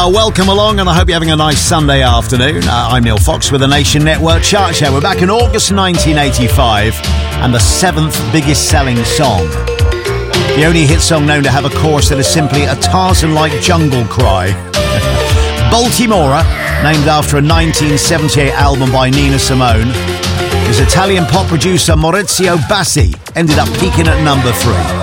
Welcome along, and I hope you're having a nice Sunday afternoon. I'm Neil Fox with the Nation Network Chart Show. We're back in August 1985, and the 7th biggest selling song. The only hit song known to have a chorus that is simply a Tarzan-like jungle cry. Baltimora, named after a 1978 album by Nina Simone, his Italian pop producer Maurizio Bassi ended up peaking at number 3.